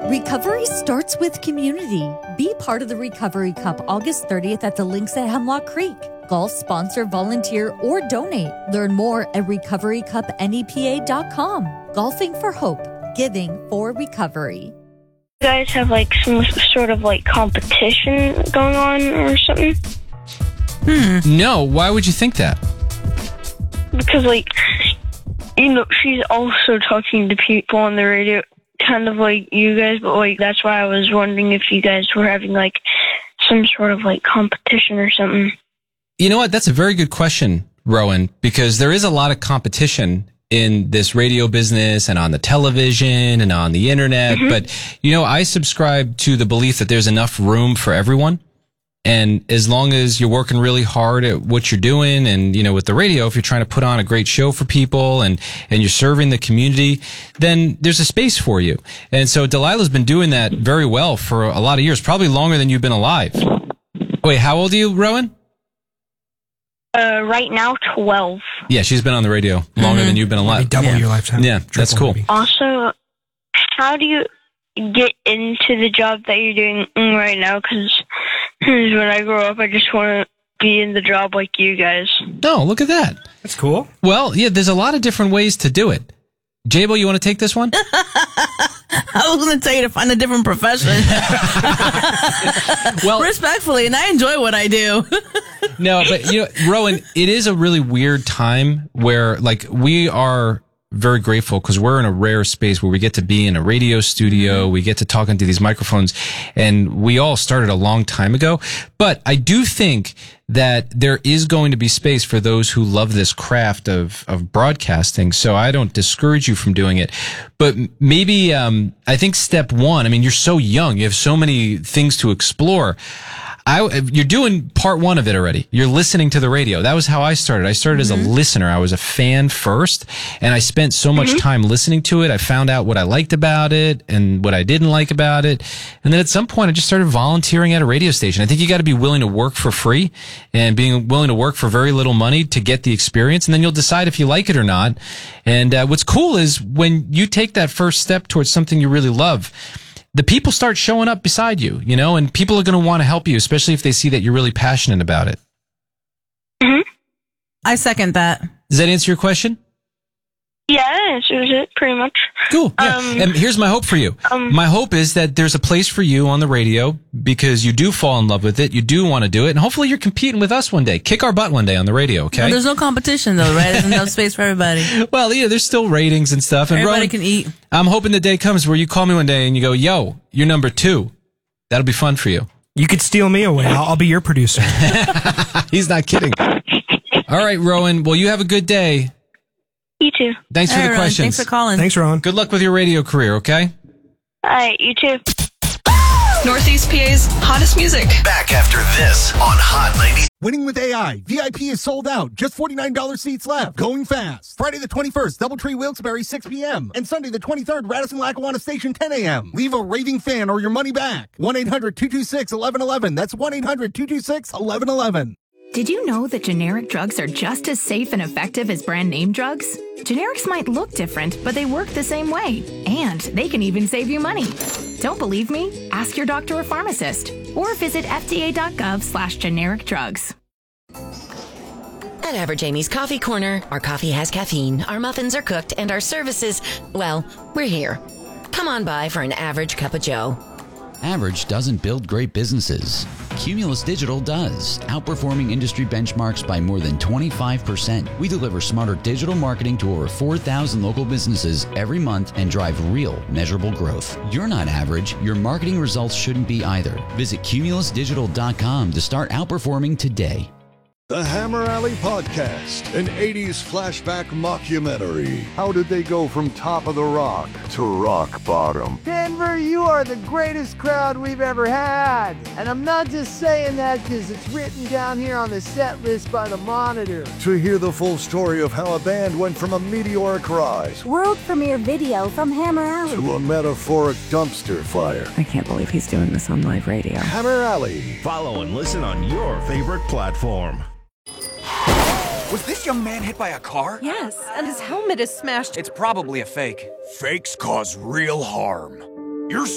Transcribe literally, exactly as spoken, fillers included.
Recovery starts with community. Be part of the Recovery Cup August thirtieth at the Links at Hemlock Creek. Golf sponsor, volunteer, or donate. Learn more at recovery cup N E P A dot com. Golfing for hope. Giving for recovery. You guys have like some sort of like competition going on or something? Hmm. No, why would you think that? Because like, you know, she's also talking to people on the radio, kind of like you guys, but like that's why I was wondering if you guys were having like some sort of like competition or something. You know what? That's a very good question, Rowan, because there is a lot of competition in this radio business and on the television and on the internet. Mm-hmm. But, you know, I subscribe to the belief that there's enough room for everyone. And as long as you're working really hard at what you're doing and, you know, with the radio, if you're trying to put on a great show for people and, and you're serving the community, then there's a space for you. And so Delilah's been doing that very well for a lot of years, probably longer than you've been alive. Wait, how old are you, Rowan? Uh, right now, twelve. Yeah, she's been on the radio longer mm-hmm. than you've been alive. Maybe double yeah. your lifetime. Yeah, Triple that's cool. Maybe. Also, how do you get into the job that you're doing right now? Because when I grow up, I just want to be in the job like you guys. Oh, look at that. That's cool. Well, yeah, there's a lot of different ways to do it. Jabo, you want to take this one? I was going to tell you to find a different profession. Well, respectfully, and I enjoy what I do. No, but you know, Rowan, it is a really weird time where, like, we are very grateful because we're in a rare space where we get to be in a radio studio. We get to talk into these microphones, and we all started a long time ago. But I do think that there is going to be space for those who love this craft of, of broadcasting. So I don't discourage you from doing it. But maybe, um, I think step one, I mean, you're so young. You have so many things to explore. I, you're doing part one of it already. You're listening to the radio. That was how I started. I started mm-hmm. as a listener. I was a fan first, and I spent so much mm-hmm. time listening to it. I found out what I liked about it and what I didn't like about it. And then at some point, I just started volunteering at a radio station. I think you got to be willing to work for free and being willing to work for very little money to get the experience, and then you'll decide if you like it or not. And uh, what's cool is when you take that first step towards something you really love, the people start showing up beside you, you know, and people are going to want to help you, especially if they see that you're really passionate about it. Mm-hmm. I second that. Does that answer your question? Yeah, that answers it pretty much. Cool. Yeah. Um, and here's my hope for you. Um, my hope is that there's a place for you on the radio because you do fall in love with it. You do want to do it. And hopefully you're competing with us one day. Kick our butt one day on the radio, okay? Well, there's no competition, though, right? There's enough space for everybody. Well, yeah, there's still ratings and stuff. And everybody Rowan, can eat. I'm hoping the day comes where you call me one day and you go, yo, you're number two. That'll be fun for you. You could steal me away. I'll, I'll be your producer. He's not kidding. All right, Rowan. Well, you have a good day. You too. Thanks for All the right, questions. Thanks for calling. Thanks, Rowan. Good luck with your radio career, okay? All right, you too. Northeast P A's hottest music. Back after this on Hot ninety. Winning with A I. V I P is sold out. Just forty-nine dollars seats left. Going fast. Friday the twenty-first, Doubletree Wilkes-Barre, six p.m. And Sunday the twenty-third, Radisson Lackawanna Station, ten a.m. Leave a raving fan or your money back. one eight hundred two two six one one one one. That's one eight hundred two two six one one one one. Did you know that generic drugs are just as safe and effective as brand name drugs? Generics might look different, but they work the same way. And they can even save you money. Don't believe me? Ask your doctor or pharmacist. Or visit F D A dot gov slash generic drugs. At Average Amy's Coffee Corner, our coffee has caffeine, our muffins are cooked, and our services, well, we're here. Come on by for an average cup of joe. Average doesn't build great businesses. Cumulus Digital does, outperforming industry benchmarks by more than twenty-five percent. We deliver smarter digital marketing to over four thousand local businesses every month and drive real, measurable growth. You're not average. Your marketing results shouldn't be either. Visit cumulus digital dot com to start outperforming today. The Hammer Alley Podcast, an eighties flashback mockumentary. How did they go from top of the rock to rock bottom? Denver, you are the greatest crowd we've ever had. And I'm not just saying that because it's written down here on the set list by the Monitor. To hear the full story of how a band went from a meteoric rise, world premiere video from Hammer Alley, to a metaphoric dumpster fire. I can't believe he's doing this on live radio. Hammer Alley. Follow and listen on your favorite platform. Was this young man hit by a car? Yes, and his helmet is smashed. It's probably a fake. Fakes cause real harm. You're